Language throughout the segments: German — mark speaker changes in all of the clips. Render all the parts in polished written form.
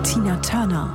Speaker 1: Tina Turner.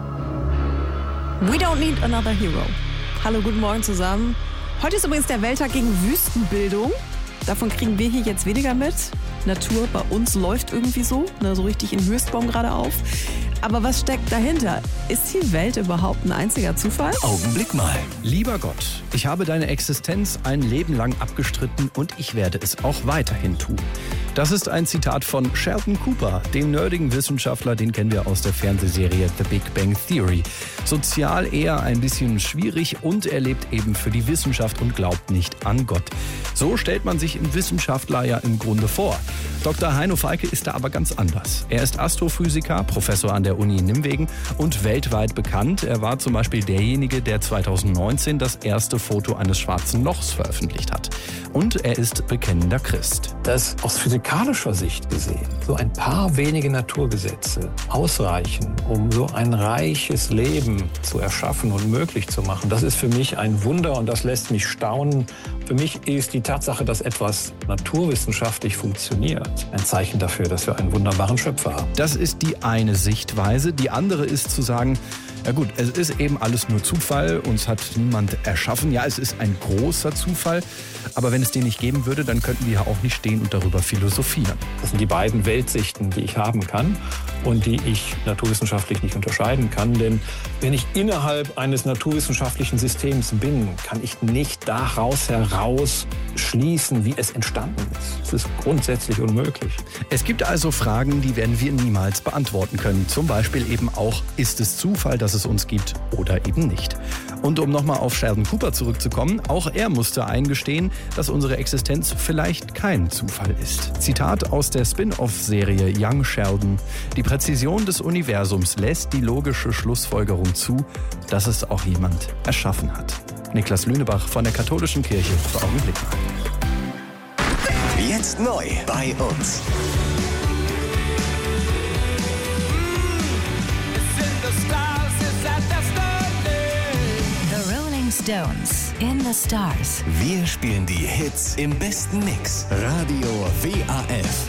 Speaker 1: We don't need another hero. Hallo, guten Morgen zusammen. Heute ist übrigens der Welttag gegen Wüstenbildung. Davon kriegen wir hier jetzt weniger mit. Natur bei uns läuft irgendwie so richtig in Höchstbaum gerade auf. Aber was steckt dahinter? Ist die Welt überhaupt ein einziger Zufall?
Speaker 2: Augenblick mal.
Speaker 3: Lieber Gott, ich habe deine Existenz ein Leben lang abgestritten und ich werde es auch weiterhin tun. Das ist ein Zitat von Sheldon Cooper, dem nerdigen Wissenschaftler, den kennen wir aus der Fernsehserie The Big Bang Theory. Sozial eher ein bisschen schwierig und er lebt eben für die Wissenschaft und glaubt nicht an Gott. So stellt man sich einen Wissenschaftler ja im Grunde vor. Dr. Heino Falke ist da aber ganz anders. Er ist Astrophysiker, Professor an der Uni Nimwegen und weltweit bekannt. Er war zum Beispiel derjenige, der 2019 das erste Foto eines schwarzen Lochs veröffentlicht hat. Und er ist bekennender Christ.
Speaker 4: Dass aus physikalischer Sicht gesehen so ein paar wenige Naturgesetze ausreichen, um so ein reiches Leben zu erschaffen und möglich zu machen, das ist für mich ein Wunder und das lässt mich staunen. Für mich ist die Tatsache, dass etwas naturwissenschaftlich funktioniert, ein Zeichen dafür, dass wir einen wunderbaren Schöpfer haben.
Speaker 3: Das ist die eine Sichtweise. Die andere ist zu sagen, ja gut, es ist eben alles nur Zufall, uns hat niemand erschaffen. Ja, es ist ein großer Zufall, aber wenn es den nicht geben würde, dann könnten wir ja auch nicht stehen und darüber philosophieren.
Speaker 4: Das sind die beiden Weltsichten, die ich haben kann und die ich naturwissenschaftlich nicht unterscheiden kann. Denn wenn ich innerhalb eines naturwissenschaftlichen Systems bin, kann ich nicht daraus heraus schließen, wie es entstanden ist. Das ist grundsätzlich unmöglich.
Speaker 3: Es gibt also Fragen, die werden wir niemals beantworten können. Zum Beispiel eben auch, ist es Zufall, dass es uns gibt oder eben nicht? Und um nochmal auf Sheldon Cooper zurückzukommen, auch er musste eingestehen, dass unsere Existenz vielleicht kein Zufall ist. Zitat aus der Spin-off-Serie Young Sheldon: Die Präzision des Universums lässt die logische Schlussfolgerung zu, dass es auch jemand erschaffen hat. Niklas Lünebach von der Katholischen Kirche für Augenblick mal.
Speaker 2: Jetzt neu bei uns.
Speaker 5: The Rolling Stones in the Stars.
Speaker 2: Wir spielen die Hits im besten Mix. Radio WAF.